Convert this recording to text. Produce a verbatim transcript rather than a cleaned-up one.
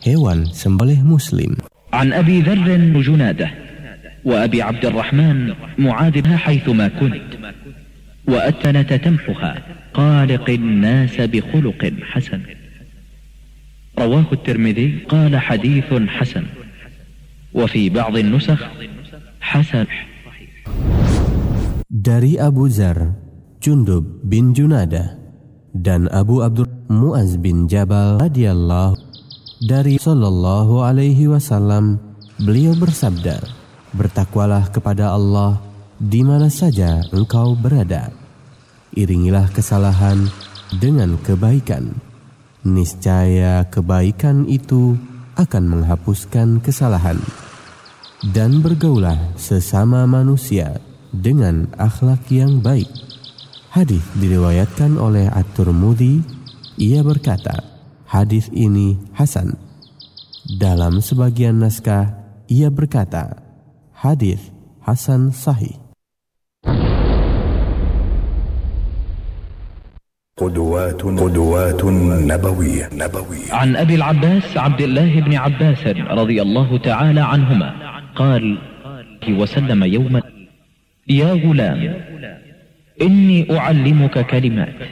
hewan sembelih muslim. عن أبي ذر جنادة وأبي عبد الرحمن معاذ حيثما كنت وأتنة تمحها خالق الناس بخلق حسن. رواه الترمذي قال حديث حسن وفي بعض النسخ حسن. Dari Abu Dzar, Jundub bin Junadah, dan Abu Abdur Muaz bin Jabal radhiyallahu dari sallallahu alaihi wasallam, beliau bersabda, bertakwalah kepada Allah di mana saja engkau berada. Iringilah kesalahan dengan kebaikan. Niscaya kebaikan itu akan menghapuskan kesalahan. Dan bergaulah sesama manusia dengan akhlak yang baik. Hadis diriwayatkan oleh At-Tirmidzi. Ia berkata, hadis ini hasan. Dalam sebagian naskah ia berkata, hadis hasan sahih. قدوات قدوات نبوية نبوية عن أبي العباس عبد الله بن عباس رضي الله تعالى عنهما قال وسلم يوما: يا غلام إني أعلمك كلمات